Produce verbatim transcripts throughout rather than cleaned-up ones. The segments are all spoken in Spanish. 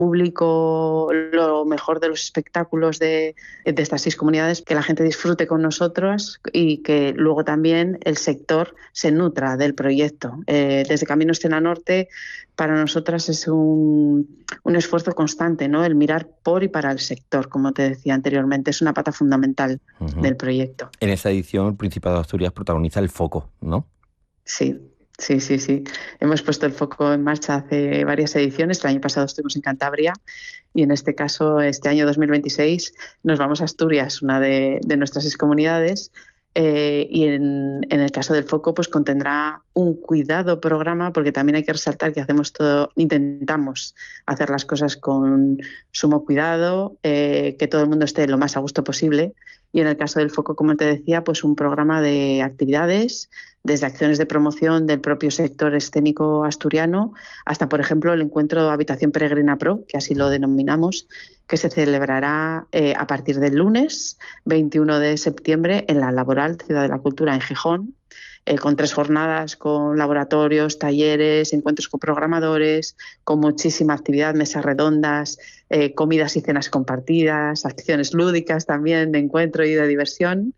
público lo mejor de los espectáculos de, de estas seis comunidades, que la gente disfrute con nosotros y que luego también el sector se nutra del proyecto. Eh, desde Camino Escena Norte, para nosotras es un, un esfuerzo constante, ¿no? El mirar por y para el sector, como te decía anteriormente, es una pata fundamental uh-huh. del proyecto. En esta edición, el Principado de Asturias protagoniza el foco, ¿no? Sí. Sí, sí, sí. Hemos puesto el foco en marcha hace varias ediciones. El año pasado estuvimos en Cantabria y en este caso, este año dos mil veintiséis, nos vamos a Asturias, una de, de nuestras seis comunidades, eh, y en, en el caso del foco pues contendrá un cuidado programa, porque también hay que resaltar que hacemos todo, intentamos hacer las cosas con sumo cuidado, eh, que todo el mundo esté lo más a gusto posible. Y en el caso del foco, como te decía, pues un programa de actividades, desde acciones de promoción del propio sector escénico asturiano hasta, por ejemplo, el encuentro Habitación Peregrina Pro, que así lo denominamos, que se celebrará eh, a partir del lunes veintiuno de septiembre en la Laboral Ciudad de la Cultura en Gijón, eh, con tres jornadas, con laboratorios, talleres, encuentros con programadores, con muchísima actividad, mesas redondas, eh, comidas y cenas compartidas, acciones lúdicas también de encuentro y de diversión.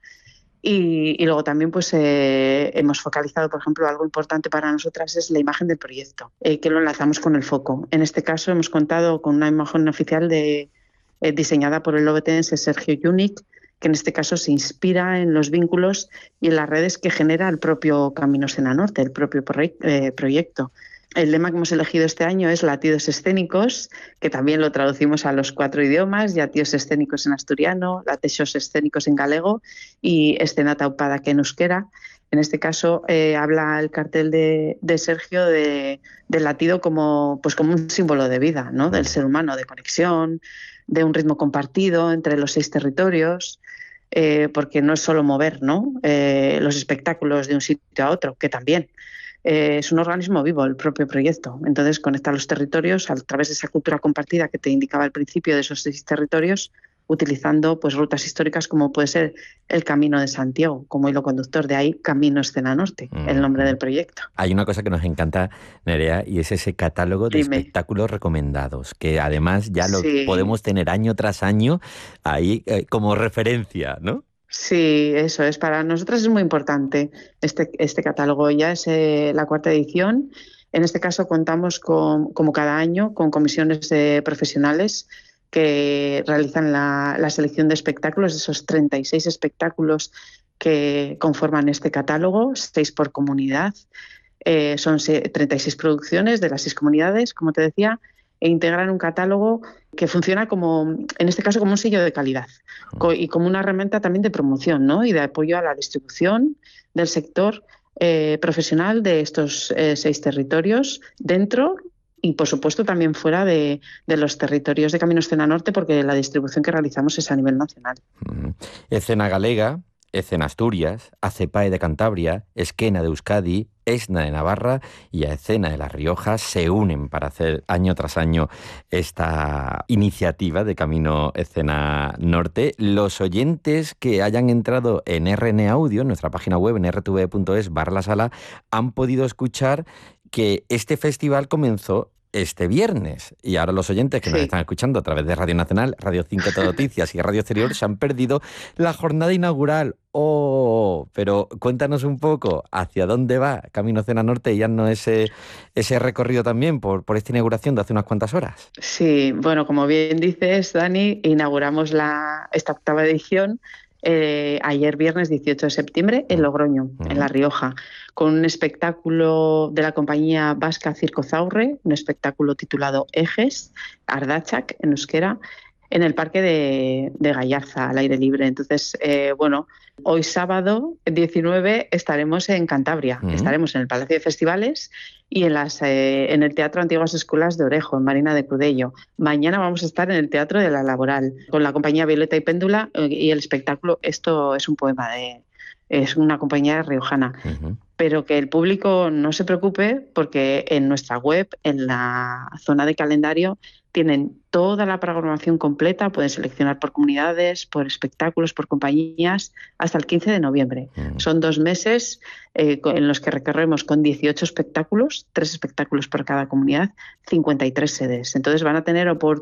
Y, y luego también pues eh, hemos focalizado, por ejemplo, algo importante para nosotras es la imagen del proyecto, eh, que lo enlazamos con el foco. En este caso hemos contado con una imagen oficial de, eh, diseñada por el lobetense Sergio Yunic, que en este caso se inspira en los vínculos y en las redes que genera el propio Camino Escena Norte, el propio proye- eh, proyecto. El lema que hemos elegido este año es Latidos Escénicos, que también lo traducimos a los cuatro idiomas, Latidos Escénicos en asturiano, Latexos Escénicos en galego y Escena Taupada en euskera. En este caso eh, habla el cartel de, de Sergio de, del latido como, pues como un símbolo de vida, ¿no? Del ser humano, de conexión, de un ritmo compartido entre los seis territorios, eh, porque no es solo mover, ¿no? Eh, los espectáculos de un sitio a otro, que también. Eh, es un organismo vivo, el propio proyecto. Entonces conecta los territorios a través de esa cultura compartida que te indicaba al principio de esos seis territorios, utilizando pues rutas históricas como puede ser el Camino de Santiago como hilo conductor, de ahí Camino Escena Norte, mm. el nombre del proyecto. Hay una cosa que nos encanta, Nerea, y es ese catálogo de Dime. espectáculos recomendados, que además ya lo sí. podemos tener año tras año ahí eh, como referencia, ¿no? Sí, eso es. Para nosotros es muy importante este, este catálogo. Ya es eh, la cuarta edición. En este caso contamos con, como cada año, con comisiones de profesionales que realizan la, la selección de espectáculos, de esos treinta y seis espectáculos que conforman este catálogo, seis por comunidad. Eh, son treinta y seis producciones de las seis comunidades, como te decía, e integran un catálogo que funciona como, en este caso, como un sello de calidad y como una herramienta también de promoción, ¿no? Y de apoyo a la distribución del sector eh, profesional de estos eh, seis territorios dentro y, por supuesto, también fuera de, de los territorios de Camino Escena Norte, porque la distribución que realizamos es a nivel nacional. Uh-huh. Escena Galega, Escena Asturias, Acepae de Cantabria, Esquena de Euskadi, Esna de Navarra y Escena de La Rioja se unen para hacer año tras año esta iniciativa de Camino Escena Norte. Los oyentes que hayan entrado en R N Audio, nuestra página web en r t v punto es barra la sala, han podido escuchar que este festival comenzó este viernes. Y ahora los oyentes que sí. nos están escuchando a través de Radio Nacional, Radio cinco Noticias y Radio Exterior se han perdido la jornada inaugural. ¡Oh! Pero cuéntanos un poco hacia dónde va Camino Escena Norte y ya no ese, ese recorrido también por, por esta inauguración de hace unas cuantas horas. Sí, bueno, como bien dices, Dani, inauguramos la, esta octava edición Eh, ayer viernes dieciocho de septiembre en Logroño, uh-huh. en La Rioja, con un espectáculo de la compañía vasca Circo Zaurre, un espectáculo titulado Ejes, Ardachak en euskera, en el Parque de, de Gallarza, al aire libre. Entonces, eh, bueno, hoy sábado diecinueve estaremos en Cantabria, uh-huh. estaremos en el Palacio de Festivales y en, las, eh, en el Teatro Antiguas Escuelas de Orejo, en Marina de Cudello. Mañana vamos a estar en el Teatro de la Laboral, con la compañía Violeta y Péndula, eh, y el espectáculo, esto es un poema, de, es una compañía riojana. Uh-huh. Pero que el público no se preocupe porque en nuestra web, en la zona de calendario, tienen toda la programación completa, pueden seleccionar por comunidades, por espectáculos, por compañías, hasta el quince de noviembre. Mm. Son dos meses eh, en los que recorremos con dieciocho espectáculos, tres espectáculos por cada comunidad, cincuenta y tres sedes. Entonces van a tener oportunidad